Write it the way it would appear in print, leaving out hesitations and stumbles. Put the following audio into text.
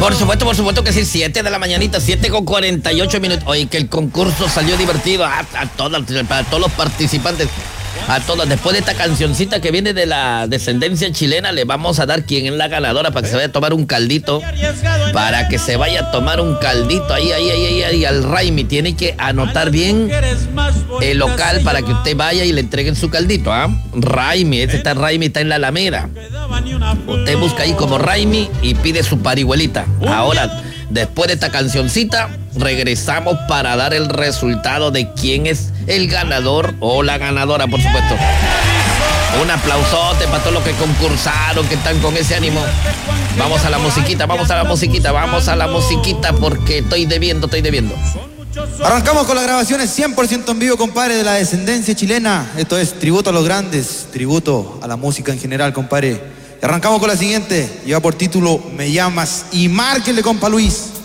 Por supuesto que sí, 7 de la mañanita, 7:48. Oye, que el concurso salió divertido para todos los participantes. A todos, después de esta cancioncita que viene de la descendencia chilena, le vamos a dar quién es la ganadora para que se vaya a tomar un caldito. Para que se vaya a tomar un caldito ahí al Raimi. Tiene que anotar bien el local para que usted vaya y le entreguen su caldito, ¿ah? Raimi, Raimi está en la Alameda. Usted busca ahí como Raimi y pide su parihuelita. Ahora, después de esta cancioncita, regresamos para dar el resultado de quién es el ganador o la ganadora, por supuesto. Un aplausote para todos los que concursaron, que están con ese ánimo. Vamos a la musiquita porque estoy debiendo. Arrancamos con las grabaciones 100% en vivo, compadre, de la descendencia chilena. Esto es tributo a los grandes, tributo a la música en general, compadre. Arrancamos con la siguiente, lleva por título Me llamas y márquenle, compa Luis.